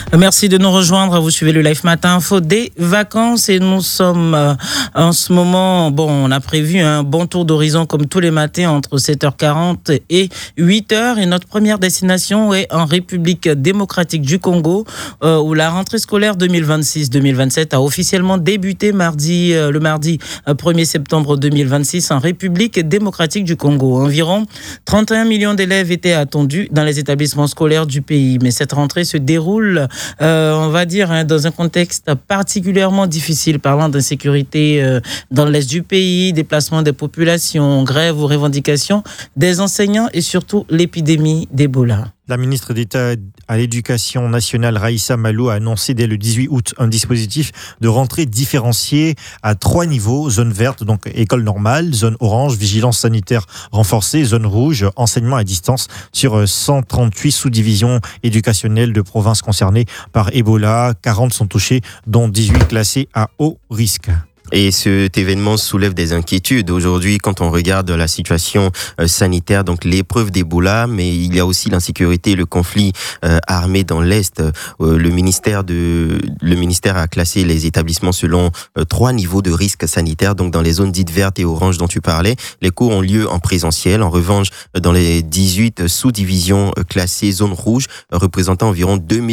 Merci de nous rejoindre. Vous suivez le Live Matin Info des vacances et nous sommes en ce moment, on a prévu un bon tour d'horizon comme tous les matins entre 7h40 et 8h et notre première destination est en République démocratique du Congo où la rentrée scolaire 2026-2027 a officiellement débuté le mardi 1er septembre 2026 en République démocratique du Congo. Environ 31 millions d'élèves étaient attendus dans les établissements scolaires du pays, mais cette rentrée se déroule on va dire, dans un contexte particulièrement difficile, parlant d'insécurité dans l'est du pays, déplacement des populations, grève ou revendications des enseignants et surtout l'épidémie d'Ebola. La ministre d'État à l'Éducation nationale, Raissa Malou, a annoncé dès le 18 août un dispositif de rentrée différencié à 3 niveaux. Zone verte, donc école normale, zone orange, vigilance sanitaire renforcée, zone rouge, enseignement à distance sur 138 sous-divisions éducationnelles de provinces concernées par Ebola. 40 sont touchées, dont 18 classés à haut risque. Et cet événement soulève des inquiétudes. Aujourd'hui, quand on regarde la situation sanitaire, donc l'épreuve d'Ebola, mais il y a aussi l'insécurité, le conflit armé dans l'Est. Le ministère a classé les établissements selon 3 niveaux de risque sanitaire. Donc dans les zones dites vertes et oranges dont tu parlais, les cours ont lieu en présentiel. En revanche, dans les 18 sous-divisions classées zone rouge, représentant environ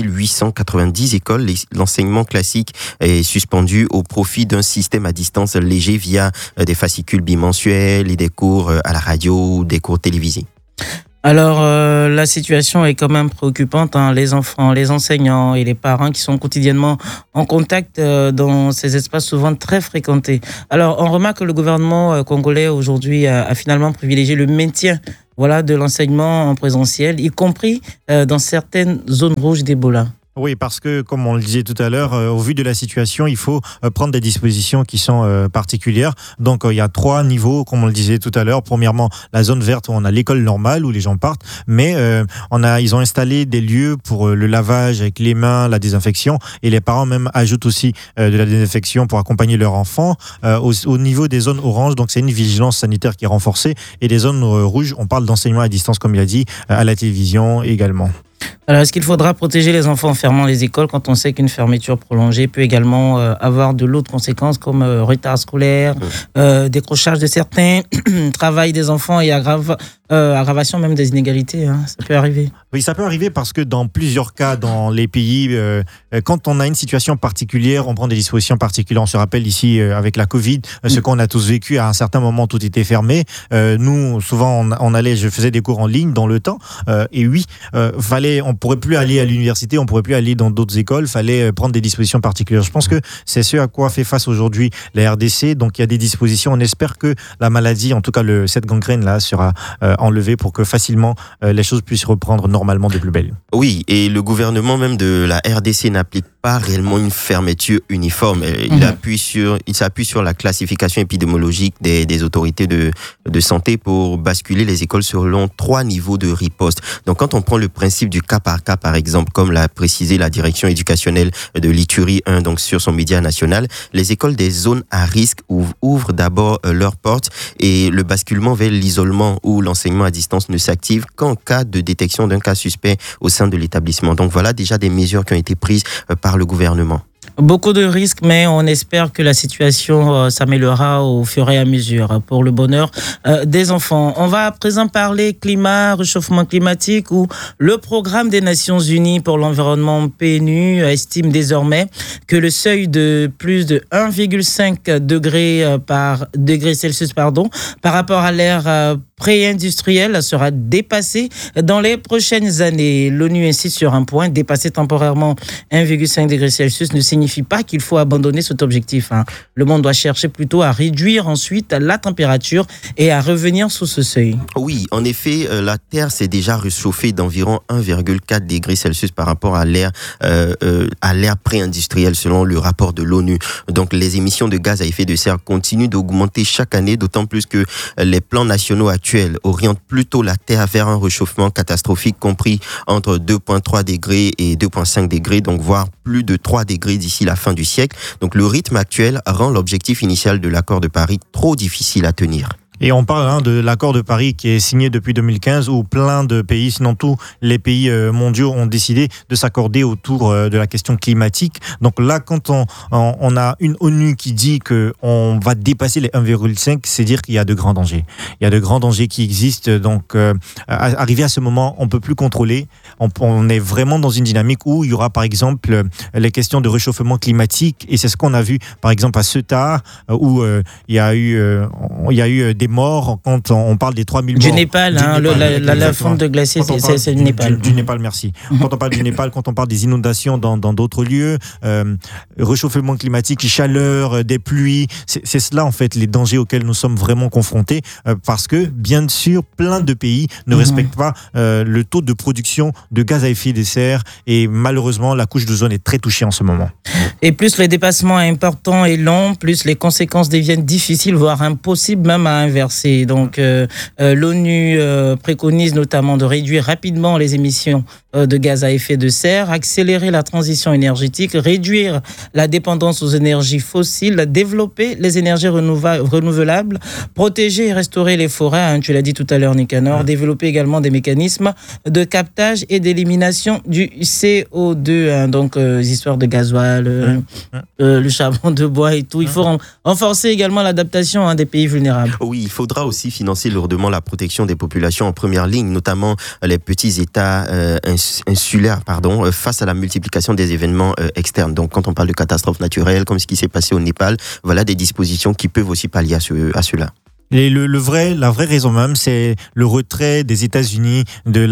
2890 écoles, l'enseignement classique est suspendu au profit d'un système à distance léger via des fascicules bimensuels et des cours à la radio ou des cours télévisés. Alors, la situation est quand même préoccupante. Les enfants, les enseignants et les parents qui sont quotidiennement en contact dans ces espaces souvent très fréquentés. Alors, on remarque que le gouvernement congolais aujourd'hui a finalement privilégié le maintien de l'enseignement en présentiel, y compris dans certaines zones rouges d'Ebola. Oui, parce que, comme on le disait tout à l'heure, au vu de la situation, il faut prendre des dispositions qui sont particulières. Donc, il y a 3 niveaux, comme on le disait tout à l'heure. Premièrement, la zone verte où on a l'école normale où les gens partent, mais ils ont installé des lieux pour le lavage avec les mains, la désinfection, et les parents même ajoutent aussi de la désinfection pour accompagner leurs enfants. Au niveau des zones oranges, donc c'est une vigilance sanitaire qui est renforcée, et les zones rouges, on parle d'enseignement à distance, comme il a dit, à la télévision également. Alors, est-ce qu'il faudra protéger les enfants en fermant les écoles quand on sait qu'une fermeture prolongée peut également avoir de l'autre conséquences comme retard scolaire, décrochage de certains, travail des enfants et aggravation même des inégalités, ça peut arriver. Oui, ça peut arriver parce que dans plusieurs cas dans les pays, quand on a une situation particulière, on prend des dispositions particulières. On se rappelle ici avec la Covid, ce qu'on a tous vécu, à un certain moment tout était fermé. Nous, souvent, je faisais des cours en ligne dans le temps et oui, on pourrait plus aller à l'université, on pourrait plus aller dans d'autres écoles, fallait prendre des dispositions particulières. Je pense que c'est ce à quoi fait face aujourd'hui la RDC. Donc il y a des dispositions. On espère que la maladie, en tout cas cette gangrène là, sera enlevée pour que facilement les choses puissent reprendre normalement de plus belle. Oui, et le gouvernement même de la RDC n'applique pas réellement une fermeture uniforme. Il s'appuie sur la classification épidémiologique des autorités de santé pour basculer les écoles selon 3 niveaux de riposte. Donc quand on prend le principe du cas par cas, par exemple, comme l'a précisé la direction éducationnelle de l'Ituri 1, donc sur son média national, les écoles des zones à risque ouvrent d'abord leurs portes et le basculement vers l'isolement où l'enseignement à distance ne s'active qu'en cas de détection d'un cas suspect au sein de l'établissement. Donc voilà déjà des mesures qui ont été prises par le gouvernement. Beaucoup de risques, mais on espère que la situation s'améliorera au fur et à mesure pour le bonheur des enfants. On va à présent parler climat, réchauffement climatique, où le programme des Nations Unies pour l'environnement PNU estime désormais que le seuil de plus de 1,5 degré Celsius par rapport à l'ère pré-industrielle sera dépassé dans les prochaines années. L'ONU insiste sur un point: dépasser temporairement 1,5 degré Celsius ne signifie pas qu'il faut abandonner cet objectif. Le monde doit chercher plutôt à réduire ensuite la température et à revenir sous ce seuil. Oui, en effet, la Terre s'est déjà réchauffée d'environ 1,4 degré Celsius par rapport à l'ère pré-industrielle selon le rapport de l'ONU. Donc les émissions de gaz à effet de serre continuent d'augmenter chaque année, d'autant plus que les plans nationaux actuels orientent plutôt la Terre vers un réchauffement catastrophique compris entre 2,3 degrés et 2,5 degrés, donc voire plus de 3 degrés d'ici la fin du siècle. Donc le rythme actuel rend l'objectif initial de l'accord de Paris trop difficile à tenir. Et on parle de l'accord de Paris qui est signé depuis 2015 où plein de pays, sinon tous les pays mondiaux ont décidé de s'accorder autour de la question climatique. Donc là, quand on a une ONU qui dit qu'on va dépasser les 1,5, c'est dire qu'il y a de grands dangers. Il y a de grands dangers qui existent. Donc arrivé à ce moment, on ne peut plus contrôler. On est vraiment dans une dynamique où il y aura par exemple les questions de réchauffement climatique. Et c'est ce qu'on a vu par exemple à Ceuta où il y a eu des morts quand on parle des 3000 morts. Du Népal, la fonte de glacier, c'est le Népal. Du Népal, merci. Quand on parle du Népal, quand on parle des inondations dans d'autres lieux, réchauffement climatique, chaleur, des pluies, c'est cela en fait les dangers auxquels nous sommes vraiment confrontés parce que bien sûr plein de pays ne respectent pas le taux de production de gaz à effet de serre et malheureusement la couche d'ozone est très touchée en ce moment. Et plus les dépassements importants et longs, plus les conséquences deviennent difficiles, voire impossibles même à inverser. Donc l'ONU préconise notamment de réduire rapidement les émissions de gaz à effet de serre, accélérer la transition énergétique, réduire la dépendance aux énergies fossiles, développer les énergies renouvelables, protéger et restaurer les forêts, tu l'as dit tout à l'heure Nicanor, développer également des mécanismes de captage et d'élimination du CO2, donc les histoires de gasoil, le charbon de bois et tout. Il faut renforcer également l'adaptation des pays vulnérables. Oui, il faudra aussi financer lourdement la protection des populations en première ligne, notamment les petits États insulaires, face à la multiplication des événements externes. Donc, quand on parle de catastrophes naturelles, comme ce qui s'est passé au Népal, voilà des dispositions qui peuvent aussi pallier à cela. Et la vraie raison même, c'est le retrait des États-Unis de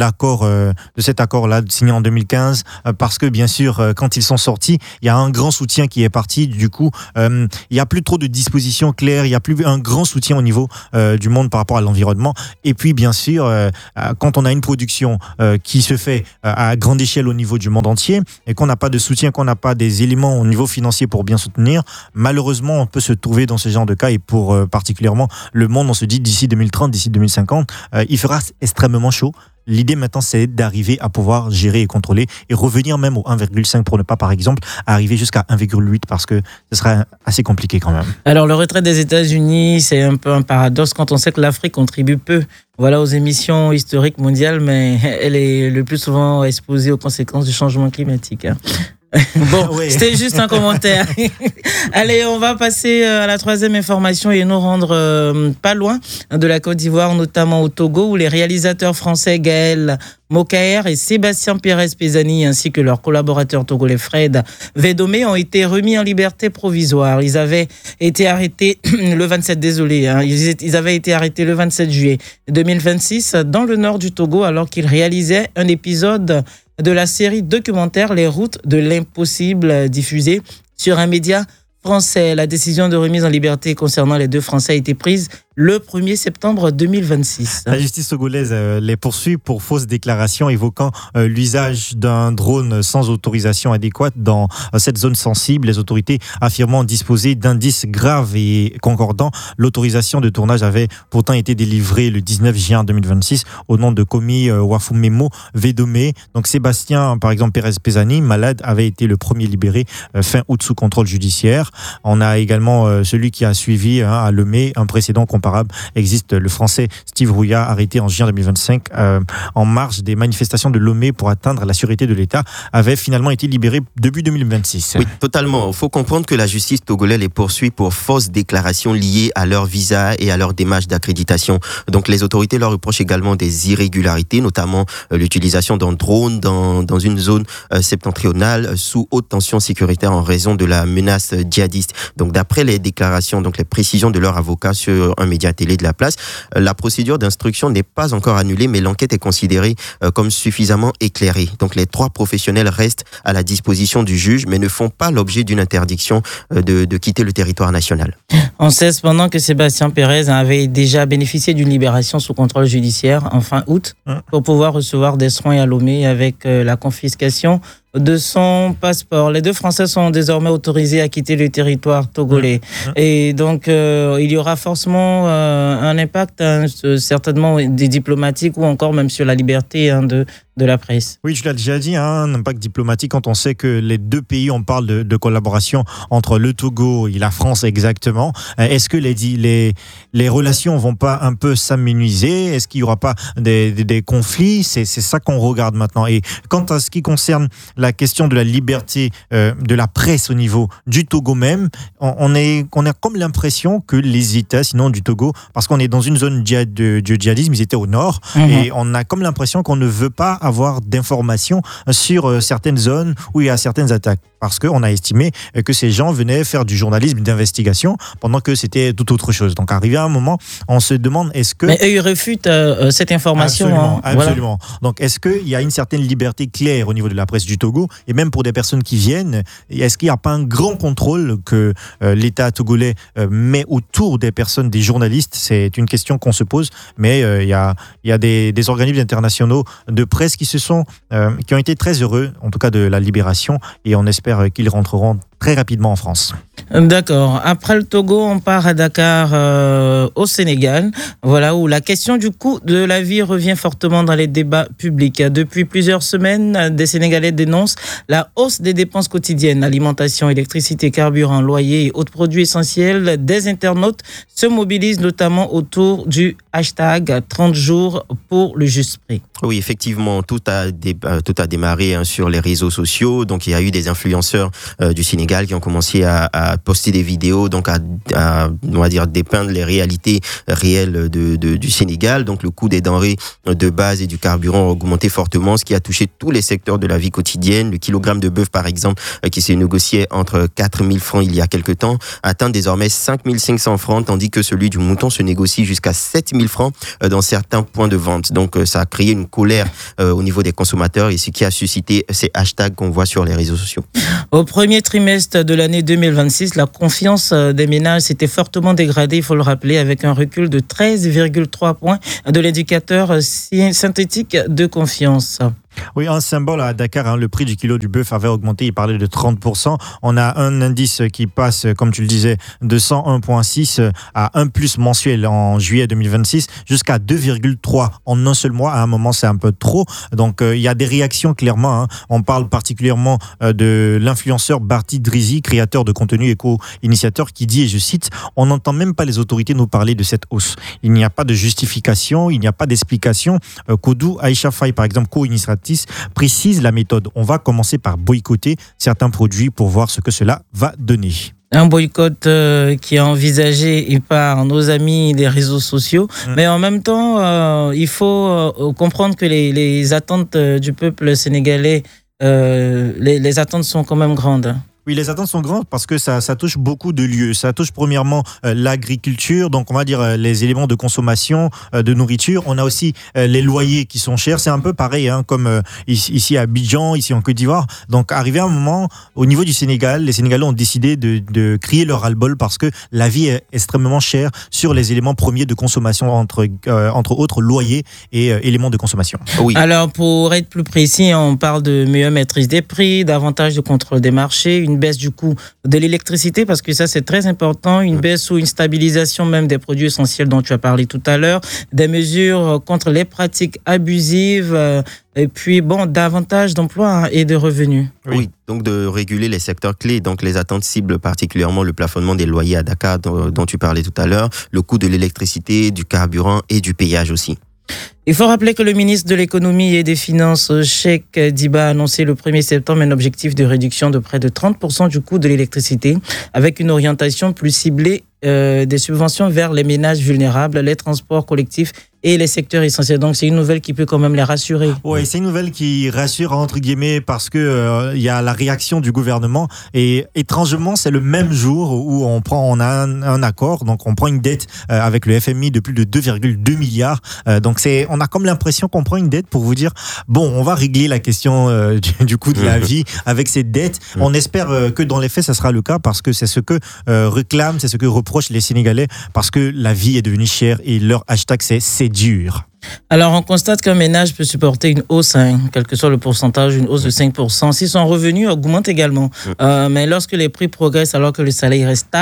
cet accord-là signé en 2015, parce que bien sûr, quand ils sont sortis, il y a un grand soutien qui est parti. Du coup, il y a plus trop de dispositions claires, il y a plus un grand soutien au niveau du monde par rapport à l'environnement. Et puis, bien sûr, quand on a une production qui se fait à grande échelle au niveau du monde entier et qu'on n'a pas de soutien, qu'on n'a pas des éléments au niveau financier pour bien soutenir, malheureusement, on peut se trouver dans ce genre de cas. Et pour particulièrement le monde, on se dit d'ici 2030, d'ici 2050, il fera extrêmement chaud. L'idée maintenant, c'est d'arriver à pouvoir gérer et contrôler et revenir même au 1,5 pour ne pas, par exemple, arriver jusqu'à 1,8 parce que ce sera assez compliqué quand même. Alors, le retrait des États-Unis, c'est un peu un paradoxe quand on sait que l'Afrique contribue peu aux émissions historiques mondiales, mais elle est le plus souvent exposée aux conséquences du changement climatique. Bon, C'était juste un commentaire. Allez, on va passer à la troisième information et nous rendre pas loin de la Côte d'Ivoire, notamment au Togo, où les réalisateurs français Gaël Mokaer et Sébastien Pérez-Pézani, ainsi que leurs collaborateurs togolais Fred Védomé, ont été remis en liberté provisoire. Ils avaient été arrêtés le 27, ils avaient été arrêtés le 27 juillet 2026 dans le nord du Togo alors qu'ils réalisaient un épisode de la série documentaire Les routes de l'impossible diffusée sur un média français. La décision de remise en liberté concernant les deux Français a été prise le 1er septembre 2026. La justice togolaise les poursuit pour fausses déclarations évoquant l'usage d'un drone sans autorisation adéquate dans cette zone sensible. Les autorités affirmant disposer d'indices graves et concordants. L'autorisation de tournage avait pourtant été délivrée le 19 juin 2026 au nom de Komi Wafumemo Védomé. Donc Sébastien, par exemple, Pérez-Pézani, malade, avait été le premier libéré fin août sous contrôle judiciaire. On a également celui qui a suivi à Lemay un précédent comparable existe. Le français Steve Rouillard, arrêté en juin 2025 en marge des manifestations de Lomé pour atteindre la sûreté de l'État, avait finalement été libéré début 2026. Oui, totalement. Il faut comprendre que la justice togolaise les poursuit pour fausses déclarations liées à leur visa et à leur démarche d'accréditation. Donc les autorités leur reprochent également des irrégularités, notamment l'utilisation d'un drone dans une zone septentrionale sous haute tension sécuritaire en raison de la menace djihadiste. Donc d'après les déclarations, donc les précisions de leur avocat sur un média télé de la place, la procédure d'instruction n'est pas encore annulée, mais l'enquête est considérée comme suffisamment éclairée. Donc les trois professionnels restent à la disposition du juge, mais ne font pas l'objet d'une interdiction de quitter le territoire national. On sait cependant que Sébastien Pérez avait déjà bénéficié d'une libération sous contrôle judiciaire en fin août pour pouvoir recevoir des soins à Lomé avec la confiscation de son passeport. Les deux Français sont désormais autorisés à quitter le territoire togolais. Et donc, il y aura forcément un impact, certainement des diplomatiques ou encore même sur la liberté de la presse. Oui, tu l'as déjà dit, un impact diplomatique quand on sait que les deux pays, on parle de collaboration entre le Togo et la France exactement. Est-ce que les relations vont pas un peu s'amenuiser? Est-ce qu'il y aura pas des conflits? C'est ça qu'on regarde maintenant. Et quant à ce qui concerne la question de la liberté de la presse au niveau du Togo même, on a comme l'impression que les États, sinon du Togo, parce qu'on est dans une zone de djihadisme, ils étaient au nord, et on a comme l'impression qu'on ne veut pas avoir d'informations sur certaines zones où il y a certaines attaques. Parce qu'on a estimé que ces gens venaient faire du journalisme d'investigation pendant que c'était tout autre chose. Donc, arrivé à un moment, on se demande est-ce que... Mais eux, ils refutent cette information. Absolument. Voilà. Donc, est-ce qu'il y a une certaine liberté claire au niveau de la presse du Togo? Et même pour des personnes qui viennent, est-ce qu'il n'y a pas un grand contrôle que l'État togolais met autour des personnes, des journalistes? C'est une question qu'on se pose. Mais il y a des organismes internationaux de presse qui ont été très heureux, en tout cas de la libération. Et on espère qu'ils rentreront très rapidement en France. D'accord. Après le Togo, on part à Dakar, au Sénégal. Voilà où la question du coût de la vie revient fortement dans les débats publics. Depuis plusieurs semaines, des Sénégalais dénoncent la hausse des dépenses quotidiennes, alimentation, électricité, carburant, loyer et autres produits essentiels. Des internautes se mobilisent notamment autour du hashtag 30 jours pour le juste prix. Oui, effectivement, tout a démarré sur les réseaux sociaux. Donc, il y a eu des influenceurs du Sénégal qui ont commencé à poster des vidéos, donc à on va dire dépeindre les réalités réelles du Sénégal. Donc, le coût des denrées de base et du carburant a augmenté fortement, ce qui a touché tous les secteurs de la vie quotidienne. Le kilogramme de bœuf, par exemple, qui s'est négocié entre 4 000 francs il y a quelques temps, atteint désormais 5 500 francs, tandis que celui du mouton se négocie jusqu'à 7 000 francs dans certains points de vente. Donc, ça a créé une colère au niveau des consommateurs et ce qui a suscité ces hashtags qu'on voit sur les réseaux sociaux. Au premier trimestre de l'année 2026, la confiance des ménages s'était fortement dégradée, il faut le rappeler, avec un recul de 13,3 points de l'indicateur synthétique de confiance. Oui, un symbole à Dakar, le prix du kilo du bœuf avait augmenté, il parlait de 30%. On a un indice qui passe, comme tu le disais, de 101,6 à 1 plus mensuel en juillet 2026 jusqu'à 2,3 en un seul mois. À un moment, c'est un peu trop. Donc, il y a des réactions clairement. On parle particulièrement de l'influenceur Barty Drizzy, créateur de contenu éco-initiateur, qui dit, et je cite, « On n'entend même pas les autorités nous parler de cette hausse. Il n'y a pas de justification, il n'y a pas d'explication. » Kodou Aïcha Faye, par exemple, co-initiatrice, précise la méthode. On va commencer par boycotter certains produits pour voir ce que cela va donner. Un boycott qui est envisagé par nos amis des réseaux sociaux. Mais en même temps, il faut comprendre que les attentes du peuple sénégalais, les attentes sont quand même grandes. Oui, les attentes sont grandes parce que ça touche beaucoup de lieux. Ça touche premièrement l'agriculture, donc on va dire les éléments de consommation, de nourriture. On a aussi les loyers qui sont chers. C'est un peu pareil comme ici à Abidjan, ici en Côte d'Ivoire. Donc arrivé à un moment, au niveau du Sénégal, les Sénégalais ont décidé de crier leur ras-le-bol parce que la vie est extrêmement chère sur les éléments premiers de consommation, entre autres loyers et éléments de consommation. Oui. Alors pour être plus précis, on parle de meilleure maîtrise des prix, davantage de contrôle des marchés, une baisse du coût de l'électricité, parce que ça c'est très important, une baisse ou une stabilisation même des produits essentiels dont tu as parlé tout à l'heure, des mesures contre les pratiques abusives, et puis davantage d'emplois et de revenus. Oui, donc de réguler les secteurs clés, donc les attentes cibles, particulièrement le plafonnement des loyers à Dakar dont tu parlais tout à l'heure, le coût de l'électricité, du carburant et du payage aussi. Il faut rappeler que le ministre de l'économie et des finances, Cheikh Diba, a annoncé le 1er septembre un objectif de réduction de près de 30% du coût de l'électricité, avec une orientation plus ciblée des subventions vers les ménages vulnérables, les transports collectifs et les secteurs essentiels. Donc, c'est une nouvelle qui peut quand même les rassurer. Oui, c'est une nouvelle qui rassure, entre guillemets, parce que y a la réaction du gouvernement. Et étrangement, c'est le même jour où on a un accord. Donc, on prend une dette avec le FMI de plus de 2,2 milliards. Donc, on a comme l'impression qu'on prend une dette pour vous dire, bon, on va régler la question du coût de la vie avec cette dette. On espère que dans les faits, ça sera le cas parce que c'est ce que réclament, c'est ce que reprochent les Sénégalais parce que la vie est devenue chère et leur hashtag, c'est dur. Alors, on constate qu'un ménage peut supporter une hausse, quel que soit le pourcentage, une hausse de 5%, si son revenu augmente également. Mais lorsque les prix progressent alors que le salaire reste stable,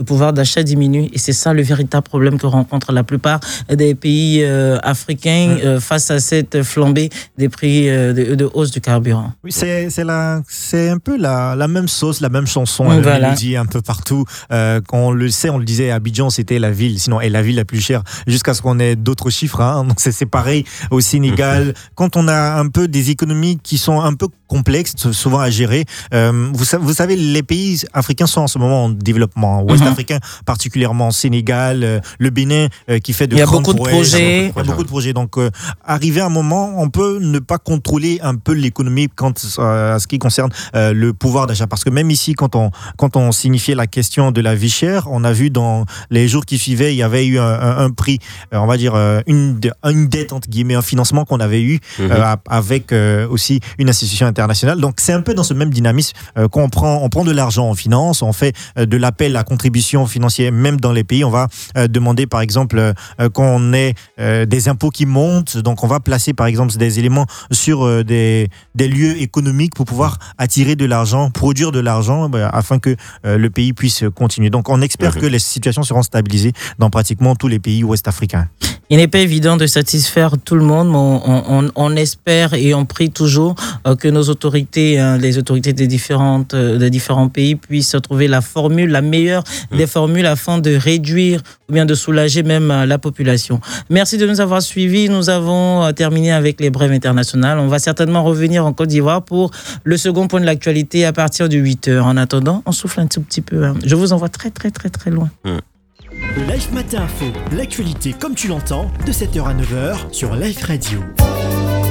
le pouvoir d'achat diminue. Et c'est ça le véritable problème que rencontrent la plupart des pays africains face à cette flambée des prix de hausse du carburant. Oui, c'est un peu la même sauce, la même chanson, la Voilà. mélodie un peu partout. Quand on le sait, on le disait, Abidjan, c'était la ville, sinon est la ville la plus chère, jusqu'à ce qu'on ait d'autres chiffres. Hein. Donc c'est pareil au Sénégal. Quand on a un peu des économies qui sont un peu complexes, souvent à gérer, vous savez, les pays africains sont en ce moment en développement. Ouest africain, particulièrement Sénégal, le Bénin, qui fait de grands projets. Il y a beaucoup de projets. Donc, arrivé à un moment, on peut ne pas contrôler un peu l'économie quant à ce qui concerne le pouvoir d'achat. Parce que même ici, quand on signifiait la question de la vie chère, on a vu dans les jours qui suivaient, il y avait eu un prix, on va dire une dette entre guillemets, un financement qu'on avait eu avec aussi une institution internationale. Donc c'est un peu dans ce même dynamisme qu'on prend de l'argent en finance, on fait de l'appel à contribution financière, même dans les pays. On va demander par exemple qu'on ait des impôts qui montent, donc on va placer par exemple des éléments sur des lieux économiques pour pouvoir attirer de l'argent, produire de l'argent afin que le pays puisse continuer. Donc on espère que les situations seront stabilisées dans pratiquement tous les pays ouest-africains. Il n'est pas évident de satisfaire tout le monde, mais on espère et on prie toujours que nos autorités, les autorités des différents pays puissent trouver la meilleure des formules afin de réduire ou bien de soulager même la population. Merci de nous avoir suivis. Nous avons terminé avec les brèves internationales. On va certainement revenir en Côte d'Ivoire pour le second point de l'actualité à partir de 8h. En attendant, on souffle un tout petit peu. Je vous envoie très, très, très, très loin. Life Matin Info, l'actualité comme tu l'entends, de 7h à 9h sur Life Radio.